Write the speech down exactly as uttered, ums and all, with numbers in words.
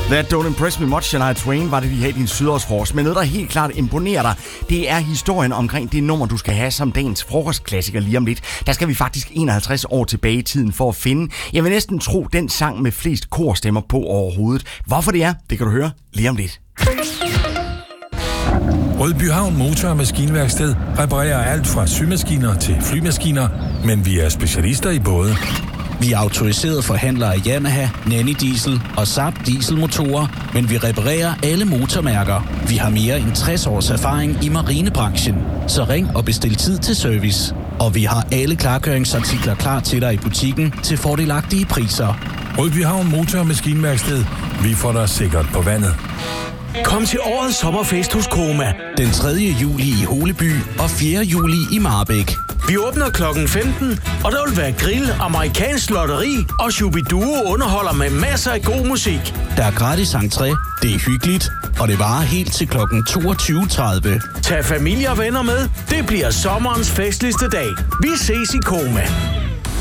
That don't impress me much, Shania Twain, var det, de havde i din Sydårsfrokost. Men noget, der helt klart imponerer dig, det er historien omkring det nummer, du skal have som dagens frokostklassiker lige om lidt. Der skal vi faktisk enoghalvtreds år tilbage i tiden for at finde, jeg vil næsten tro, den sang med flest korstemmer på overhovedet. Hvorfor det er, det kan du høre lige om lidt. Rødbyhavn Motor- og Maskinværksted reparerer alt fra symaskiner til flymaskiner, men vi er specialister i både. Vi er autoriserede forhandlere af Yamaha, Nanny Diesel og Saab dieselmotorer, men vi reparerer alle motormærker. Vi har mere end tres års erfaring i marinebranchen, så ring og bestil tid til service. Og vi har alle klargøringsartikler klar til dig i butikken til fordelagtige priser. Rødbyhavn Motor- og Maskinværksted. Vi får dig sikkert på vandet. Kom til årets sommerfest hos Koma. Den tredje juli i Holeby og fjerde juli i Marbæk. Vi åbner klokken femten, og der vil være grill, amerikansk lotteri og Shubiduo underholder med masser af god musik. Der er gratis entré, det er hyggeligt, og det varer helt til klokken toogtyve tredive. Tag familie og venner med. Det bliver sommerens festligste dag. Vi ses i Koma.